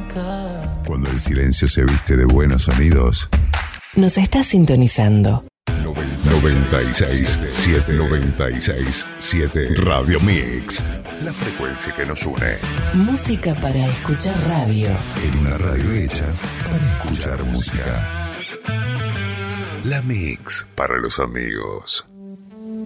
Cuando el silencio se viste de buenos sonidos, nos está sintonizando. 96.7 Radio Mix. La frecuencia que nos une. Música para escuchar radio. En una radio hecha para escuchar música. La Mix para los amigos.